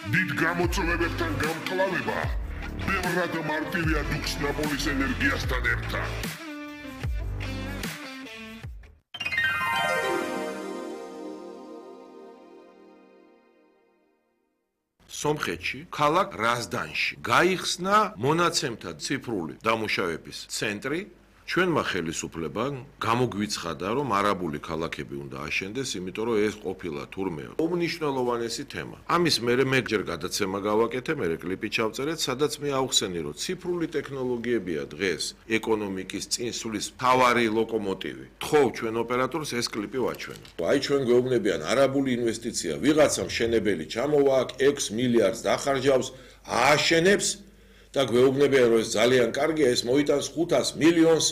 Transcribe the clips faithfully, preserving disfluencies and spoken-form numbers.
დიდ გამოწვევებებთან გამკლავება ბევრად მარტივია დუქს ნაპოლის ენერგიასთან ერთად. სომხეთში, ქალაქ რაზდანში გაიხსნა მონაცემთა ციფრული დამუშავების ცენტრი. ჩვენმა ხელისუფლებამ გამოგვიცხადა, რომ არაბული ქალაქები უნდა აშენდეს, იმიტომ რომ ეს ყოფილა თურმე უმნიშვნელოვანესი თემა. ამის მერე მე ჯერ გადაცემა გავაკეთე, მერე კლიპი ჩავწერეთ, სადაც მე ავხსენე, რომ ციფრული ტექნოლოგიებია დღეს ეკონომიკის წინსვლის მთავარი ლოკომოტივი. თხოვ ჩვენ ოპერატორს ეს კლიპი ვაჩვენო. აი ჩვენ გვეუბნებიან არაბული ინვესტიცია, ვიღაცა მშენებელი ჩამოვა აქ ექვს მილიარდს დახარჯავს, ააშენებს და გვეუბნებიან, რომ ეს ძალიან კარგია, ეს მოიტანს ხუთას მილიონს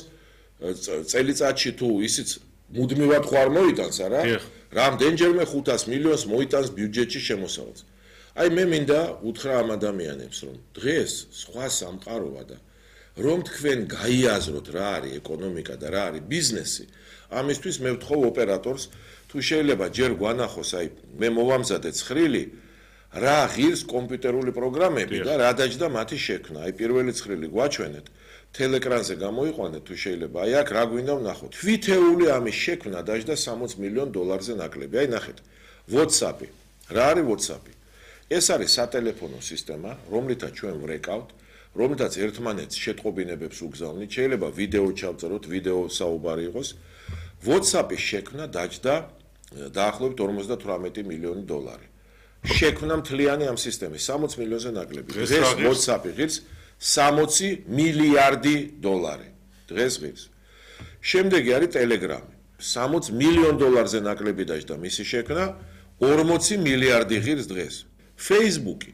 წელიწადში თუ ისიც მუდმივად ხო არ მოიტანს, არა? რამდენჯერმე ხუთას მილიონს მოიტანს ბიუჯეტში შემოსავალს. აი მე მინდა უთხრა ამ ადამიანებს, რომ დღეს სხვა სამყაროა და რომ თქვენ გაიაზროთ რა არის ეკონომიკა და რა არის ბიზნესი, ამისთვის მე ვთხოვ ოპერატორს, თუ შეიძლება ჯერ გვანახოს, აი მე მოვამზადე ცხრილი რა ღირს კომპიუტერული პროგრამები და რა დაჯდა მათი შექმნა. აი პირველი ცხრილი გვაჩვენეთ, თელეკრანზე გამოიყვანეთ თუ შეიძლება. აი აქ რა გვინდა ვნახოთ. თვითეული ამის შექმნა დაჯდა სამოც მილიონ დოლარზე ნაკლები. აი ნახეთ. WhatsApp-ი. რა არის WhatsApp-ი? ეს არის სატელეფონო სისტემა, რომლითაც ჩვენ ვრეკავთ, რომლითაც ერთმანეთს შეტყობინებებს უგზავნით. შეიძლება ვიდეო ჩავწეროთ, ვიდეო საუბარი იყოს. WhatsApp-ის შექმნა დაჯდა დაახლოებით ორმოცდათვრამეტი მილიონი დოლარი. შექმნა მთლიანი ამ სისტემის სამოც მილიონზე ნაკლები. დღეს WhatsApp-ი ღირს სამოცი მილიარდი დოლარი. დღეს ღირს. შემდეგი არის Telegram-ი. სამოც მილიონ დოლარზე ნაკლები დაჯდა მისი შექმნა, ორმოცი მილიარდი ღირს დღეს. Facebook-ი,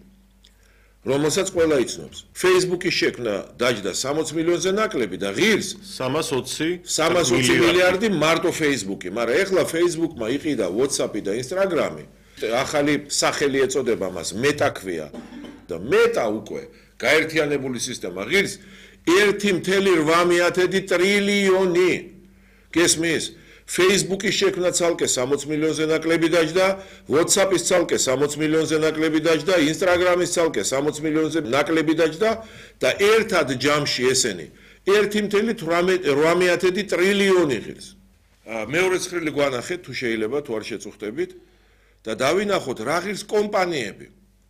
რომელსაც ყველა იცნობს. Facebook-ის შექმნა დაჯდა სამოც მილიონზე ნაკლები და ღირს სამას ოცი მილიარდი მარტო Facebook-ი, მაგრამ ეხლა Facebook-მა იყიდა WhatsApp-ი და Instagram-ი. ახალი სახელი ეწოდება მას მეტა ქვია და მეტა უკვე გაერთიანებული სისტემა ღირს ერთი მცდარი ორმოცდაათი ტრილიონი გესმის Facebook-ის შექმნა ცალკე სამოც მილიონზე ნაკლები დაჯდა, WhatsApp-ის ცალკე სამოც მილიონზე ნაკლები დაჯდა, Instagram-ის ცალკე სამოც მილიონზე ნაკლები დაჯდა და ერთად ჯამში ესენი ერთი მცდარი ორმოცდაათი ტრილიონი ღირს. მეორე ცხრილი გვანახეთ თუ შეიძლება თუ არ შეწუხდებით და დავინახოთ რა ღირს კომპანიები.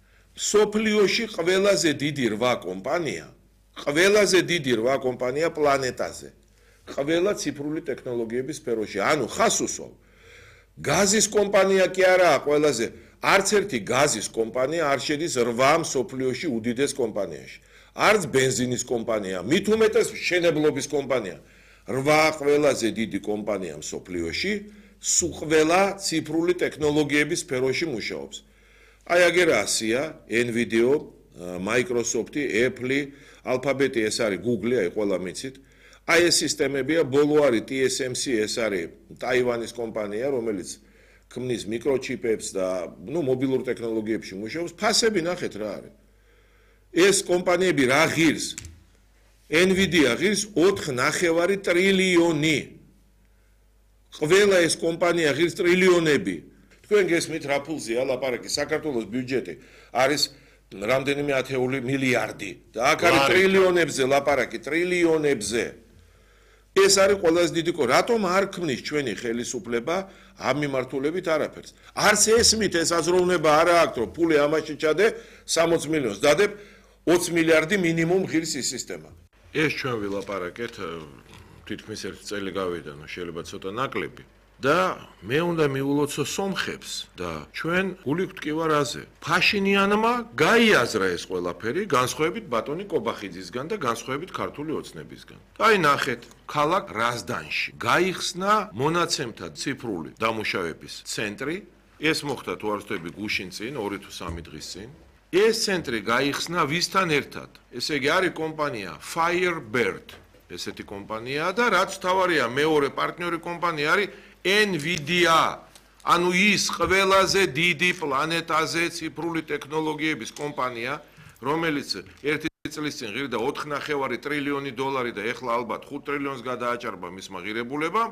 სოფლიოში ყველაზე დიდი რვა კომპანია, ყველაზე დიდი რვა კომპანია პლანეტაზე. ყველა ციფრული ტექნოლოგიების სფეროში, ანუ ხას უსვავ. გაზის კომპანია კი არაა ყველაზე, არც ერთი გაზის კომპანია არ შედის რვა სოფლიოში უდიდეს კომპანიაში. არც ბენზინის კომპანია, მით უმეტეს მშენებლობის კომპანია. რვა ყველაზე დიდი კომპანია სოფლიოში ყველა ციფრული ტექნოლოგიების სფეროში მუშაობს. აი აგერ ასია, Nvidia, Microsoft-ი, Apple-ი, Alphabet-ი, ეს არის Google-ი, აი ყველა მიცით. აი ეს სისტემებია, ბოლო არის T S M C, ეს არის ტაივანის კომპანია, რომელიც ქმნის მიკროჩიპებს და ნუ მობილურ ტექნოლოგიებში მუშაობს. ფასები ნახეთ რა არის. ეს კომპანიები რა ღირს? Nvidia ღირს ოთხი ნახევარი ტრილიონი. ყველა ეს კომპანია ღირს ტრილიონები. თქვენ გესმით რა ფულზეა ლაპარაკი? საქართველოს ბიუჯეტი არის რამდენიმე ათეული მილიარდი და აქ არის ტრილიონებზე ლაპარაკი, ტრილიონებზე. ეს არის ყველაზე დიდი კო. რატომ არ ქმნის ჩვენი ხელისუფლება ამ მიმართულებით არაფერს? არც ესმით ეს აზროვნება არა აქვს, რომ ფული ამაში ჩადე სამოც მილიონს დადებ ოცი მილიარდი მინიმუმ ღირს ის სისტემა. ეს ჩვენ ვილაპარაკეთ თითქმის ერთი წელი გავიდა, ნუ შეიძლება ცოტა ნაკლები. და მე უნდა მიულოცო სომხებს და ჩვენ გული გვტკივა რაზე. ფაშინიანმა გაიაზრა ეს ყველაფერი, განსხვავებით ბატონი კობახიძისგან და განსხვავებით ქართული ოცნებისგან. აი ნახეთ, ქალაქ რაზდანში გაიხსნა მონაცემთა ციფრული დამუშავების ცენტრი. ეს მოხდა თუ არ ვცდები გუშინ წინ, ორი თუ სამი დღის წინ. ეს ცენტრი გაიხსნა ვისთან ერთად? ესე იგი არის კომპანია Firebird. ესეთი კომპანიაა და რაც თავარია მეორე პარტნიორი კომპანია არის Nvidia. ანუ ის ყველაზე დიდი პლანეტაზე ციფრული ტექნოლოგიების კომპანია, რომელიც ერთი წლის წინ ღირდა ოთხი ნახევარი ტრილიონი დოლარი და ეხლა ალბათ ხუთ ტრილიონს გადააჭარბა მის მაღირებულებამ.